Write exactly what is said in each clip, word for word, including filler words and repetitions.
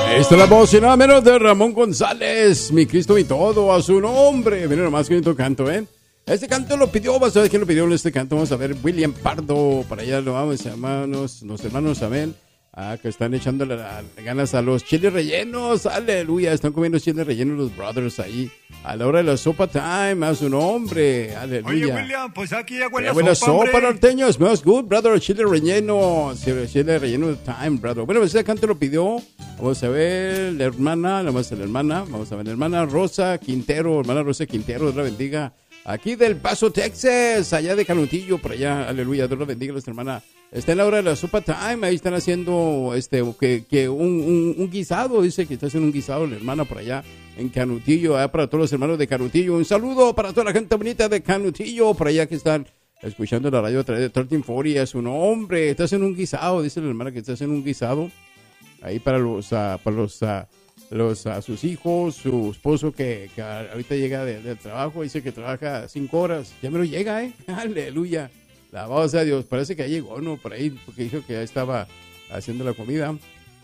Esta es la voz y nada menos de Ramón González, mi Cristo y todo, a su nombre. Miren nomás que bonito canto, ¿eh? Este canto lo pidió, vamos a ver quién lo pidió en este canto. Vamos a ver, William Pardo, para allá lo vamos, hermanos, los hermanos, amén. Ah, que están echándole las ganas a los chiles rellenos, aleluya, están comiendo chiles rellenos los brothers ahí, a la hora de la sopa time, a su nombre, aleluya. Oye, William, pues aquí ya huele ya a huele sopa, sopa, norteño, smells good, brother, chile relleno, chile relleno time, brother. Bueno, pues ese canto lo pidió, vamos a ver, la hermana, vamos a ver la hermana, vamos a ver la hermana Rosa Quintero, hermana Rosa Quintero, Dios la bendiga. Aquí del Paso, Texas, allá de Canutillo, por allá, aleluya, Dios los bendiga, nuestra hermana. Está en la hora de la sopa time, ahí están haciendo este que, que un, un, un guisado, dice que está haciendo un guisado la hermana por allá en Canutillo, allá para todos los hermanos de Canutillo. Un saludo para toda la gente bonita de Canutillo, por allá que están escuchando la radio a través de trece cuarenta, a su nombre. Está haciendo un guisado, dice la hermana que está haciendo un guisado ahí para los, uh, para los... Uh, los a sus hijos, su esposo que, que ahorita llega del de trabajo, dice que trabaja cinco horas, ya me lo llega, eh, aleluya, alabado sea Dios, parece que ya llegó, no, por ahí, porque dijo que ya estaba haciendo la comida,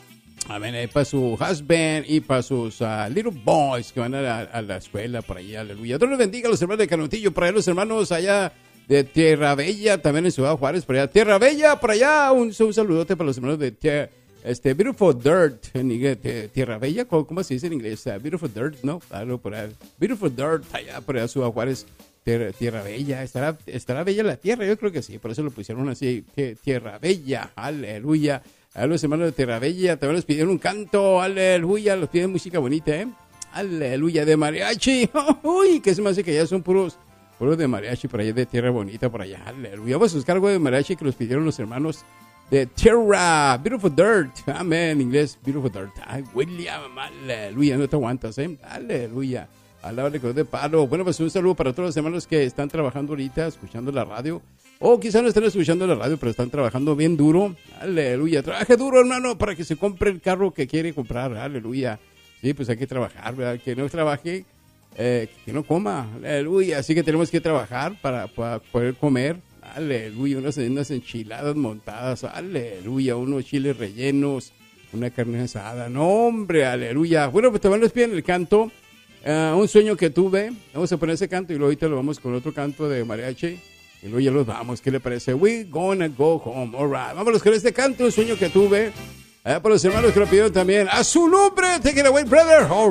amén, ahí para su husband y para sus uh, little boys que van a la, a la escuela, por allá, aleluya, Dios los bendiga a los hermanos de Canutillo, por allá los hermanos allá de Tierra Bella, también en Ciudad Juárez, por allá, Tierra Bella, por allá, un, un saludote para los hermanos de Tierra Este, Beautiful Dirt, en inglés, Tierra Bella, ¿cómo se dice en inglés? Uh, beautiful Dirt, ¿no? Claro, por ahí. Beautiful Dirt, allá por allá, Ciudad Juárez, tierra, tierra Bella. ¿Estará, ¿Estará bella la tierra? Yo creo que sí, por eso lo pusieron así, que Tierra Bella, aleluya. A los hermanos de Tierra Bella también les pidieron un canto, aleluya, los piden música bonita, ¿eh? Aleluya, de mariachi. Uy, que se me hace que ya son puros, puros de mariachi por allá, de Tierra Bonita, por allá, aleluya. Vamos a buscar algo de mariachi que los pidieron los hermanos de Tierra, Beautiful Dirt, amén, en inglés, Beautiful Dirt. Ay, William, aleluya, no te aguantas, ¿eh? Aleluya, alabale con de palo. Bueno, pues un saludo para todos los hermanos que están trabajando ahorita, escuchando la radio, o quizás no estén escuchando la radio, pero están trabajando bien duro, aleluya. Trabaje duro, hermano, para que se compre el carro que quiere comprar, aleluya. Sí, pues hay que trabajar, ¿verdad? Que no trabaje, eh, que no coma, aleluya. Así que tenemos que trabajar para, para poder comer. Aleluya, unas, unas enchiladas montadas, aleluya, unos chiles rellenos, una carne asada, no hombre, aleluya. Bueno, pues también les piden el canto, uh, un sueño que tuve, vamos a poner ese canto y luego ahorita lo vamos con otro canto de mariachi y luego ya los vamos, ¿qué le parece? We gonna go home, alright, vámonos con este canto, un sueño que tuve, uh, para los hermanos que lo pidieron también, a su nombre, take it away brother, alright.